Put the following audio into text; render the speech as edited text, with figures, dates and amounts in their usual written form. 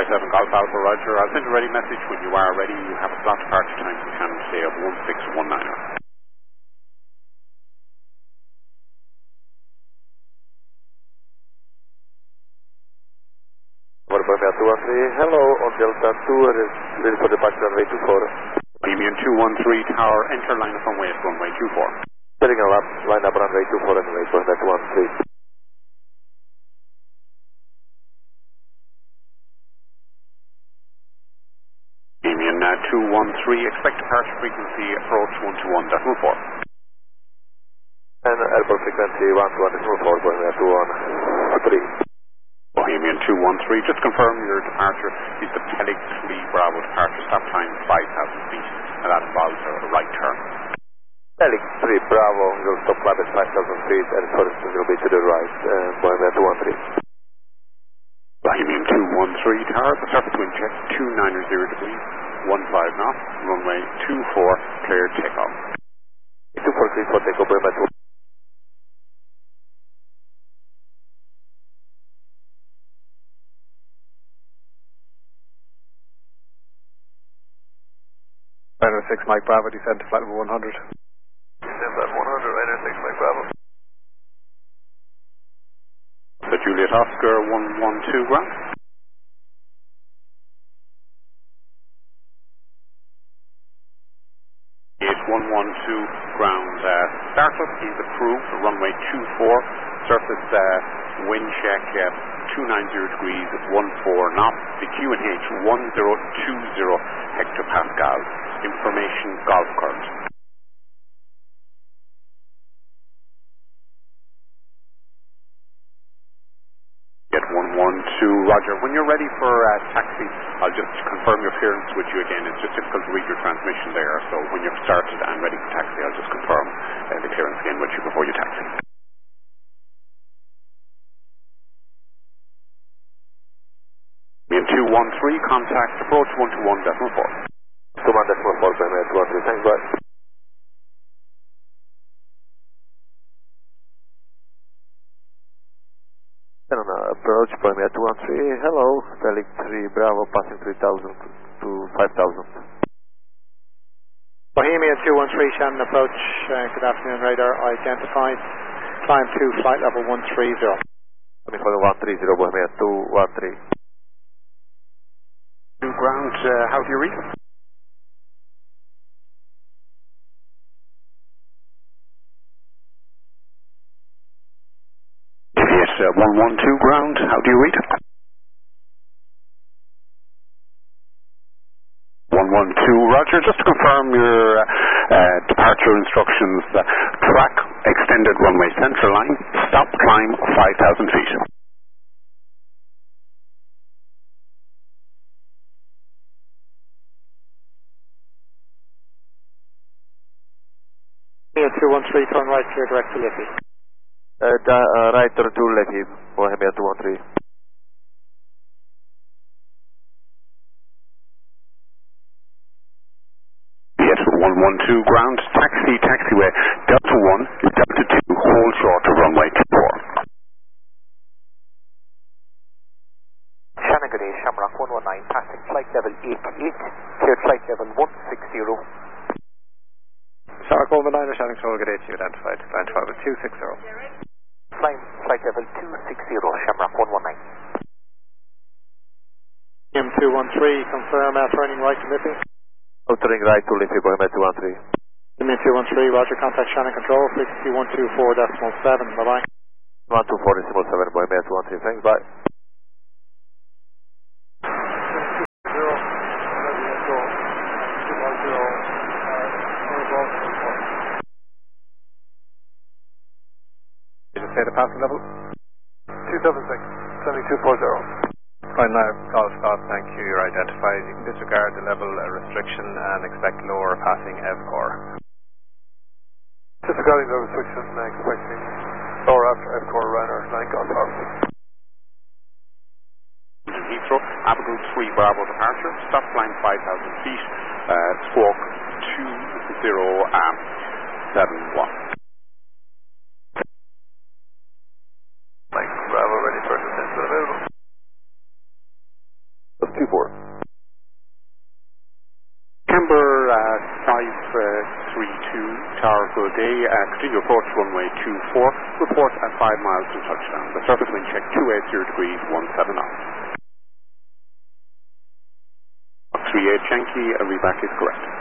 57 Golf Alpha, Roger. I'll send a ready message when you are ready. You have a slot departure time from Shannon today of 1619. Hello, on Delta 2, ready for departure runway 24. Bohemian 213 Tower, enter line up runway at runway 24. Setting a lap, line up runway 24 and wait for that 13. Bohemian 213, expect departure frequency, approach 121.4. And airport frequency 121.4, Bohemian 213. Bohemian 213, just confirm your departure is the Pelic 3 Bravo departure, stop time 5,000 feet, and that involves a right turn. Pelic 3 Bravo will stop climb at 5,000 feet, and first will be to the right, Bohemian 213. Bohemian 213 Tower, the surface wind check 290 degrees, 15 knots, runway 24, cleared takeoff. 243 for takeoff, Bohemian 213. Radar 6 Mike Bravo, descend to flight level 100. Descend flight 100, Radar 6 Mike Bravo. The Juliet Oscar 112 ground. 112 ground startup is approved, runway 24, surface wind check 290 degrees, 14 knots, the QNH 1020 hectopascals, information golf cart. Get 112, Roger. When you're ready for taxi, I'll just confirm your clearance with you again. It's just difficult to read your transmission there, so when you've started and ready for taxi, I'll just confirm the clearance again with you before you taxi. In 213, contact approach 121.4. 21.4, Bohemian 213, thanks, bye. Approach Bohemian 213, hello, Pelic 3 Bravo, passing 3,000 to 5,000. Bohemian 213, Shannon approach, good afternoon, radar identified, climb to flight level 130. Coming for the 130, Bohemian 213. Ground, how do you read? Yes, 112 ground, how do you read? 112, Roger, just to confirm your departure instructions, track extended runway central line, stop climb 5,000 feet. Bohemian 213, turn right, clear direct to Liffey. Right turn to Liffey, Bohemian 213. Yes, 112 ground, taxiway, Delta 1, Delta 2, hold short of runway 24. Shannon, good day, Shamrock 119, passing flight level 88, cleared flight level 160. Shark 119, Shannon Control, good day to you, identified, land 12 at 260. Flying flight level 260, Shamrock 119. M213, confirm turning right to Liffey. Turning right to Liffey, Bohemian 213. Bohemian 213, Roger, contact Shannon Control, frequency 124.7, bye-bye. 124.7, Bohemian 213, thanks, bye. Say the passing level? 276, 7240. Fine now, Golf Scott, thank you, you're identified. You can disregard the level restriction and expect lower passing EVCOR. Disregarding the restriction and expecting lower after EVCOR runner 9 Golf Alpha. Heathrow, Alpha Group 3 Bravo departure, stop climb 5,000 feet, squawk 2071. Mike Bravo ready for descent available. 532 Tower, good day. Continue approach runway 24. Report at 5 miles from touchdown. The surface wind check 280 degrees, 17 knots. 38 Yankee, a reback is correct.